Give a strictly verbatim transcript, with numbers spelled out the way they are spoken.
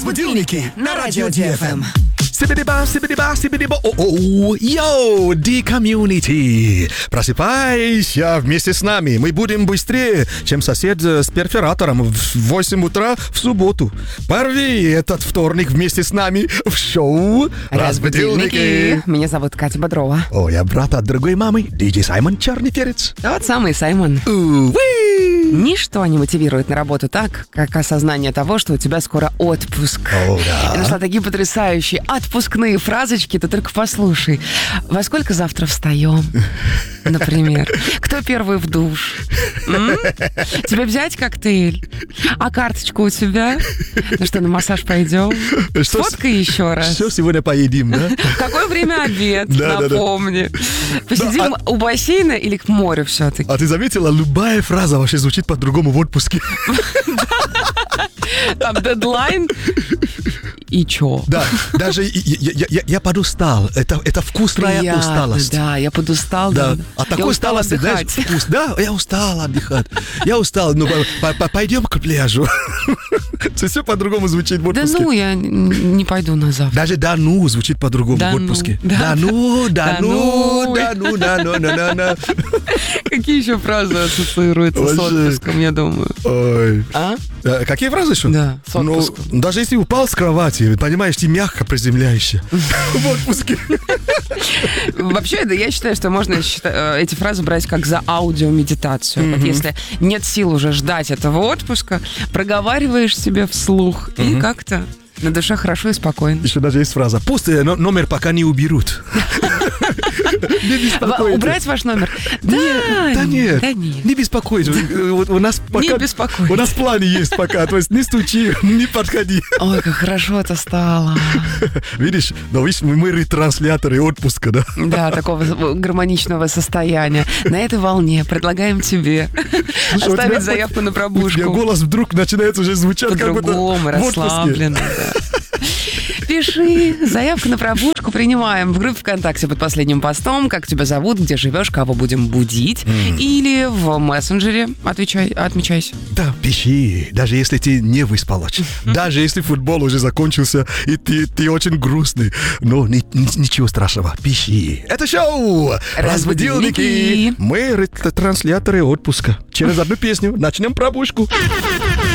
Разбудилники на радио ди эф эм. Сибидиба, сибидиба, сибидиба, о-о, йоу, D-Community. Просыпайся вместе с нами. Мы будем быстрее, чем сосед с перфоратором в восемь утра в субботу. Порви этот вторник вместе с нами в шоу «Разбудилники». Меня зовут Катя Бодрова. О, я брат от другой мамы, диджей Саймон Черный Перец. Тот самый Саймон. У-уи. Ничто не мотивирует на работу так, как осознание того, что у тебя скоро отпуск. О, да. Я нашла такие потрясающие отпускные фразочки, ты только послушай. Во сколько завтра встаем? Например. Кто первый в душ? М? Тебе взять коктейль? А карточку у тебя? Ну что, на массаж пойдем? Что Сфоткай еще раз. Все сегодня поедим, да? Какое время обед? Да, да, да. Напомни. Посидим Да, у бассейна или к морю все-таки? А ты заметила, любая фраза вообще звучит по-другому в отпуске. Там дедлайн. И чё? Да, даже я, я, я, я подустал. Это, это вкусная Приятно, усталость. Да, я подустал. Да. Да. А Я такой устал усталости, знаешь, отдыхать. вкус. Да, я устал отдыхать. Я устал. Ну, по- по- пойдем к пляжу. Все по-другому звучит в Да отпуске. ну, я н- не пойду на завтра. Даже да ну звучит по-другому Да в ну, отпуске. да. Да ну, да Да ну, ну. да ну, да ну, да да да. Какие еще фразы ассоциируются с Вообще. отпуском, я думаю? Ой. А? Э, Какие фразы еще? Да, с Ну, отпуском. даже если упал с кровати, понимаешь, ты мягко приземляешься в отпуске. Вообще, да, я считаю, что можно счита- э, эти фразы брать как за аудиомедитацию. Вот если нет сил уже ждать этого отпуска, проговариваешь себе вслух, и как-то на душе хорошо и спокойно. Еще даже есть фраза: пусть э, но- номер пока не уберут. Не В- беспокойтесь. Убрать ваш номер? Да, Да нет, Да нет. не беспокойтесь. Вот у нас пока... Не беспокойтесь. У нас в плане есть пока, то есть не стучи, не подходи. Ой, как хорошо это стало. Видишь, но видишь, мы мы ретрансляторы отпуска, да? Да, такого гармоничного состояния. На этой волне предлагаем тебе Слушай, у тебя оставить заявку на У тебя пробужку. голос вдруг начинает уже звучать как будто По-другому, в отпуске. расслабленно. Да. Пиши. Заявку на пробужку принимаем в группе ВКонтакте под последним постом. Как тебя зовут, где живешь, кого будем будить. Или в мессенджере отвечай, отмечайся. Да, пиши, даже если ты не выспалась, даже если футбол уже закончился и ты, ты очень грустный, но ни- ни- ничего страшного, пиши. Это шоу «Разбудилники». Разбудилники. Мы ретрансляторы отпуска. Через одну песню начнем пробужку.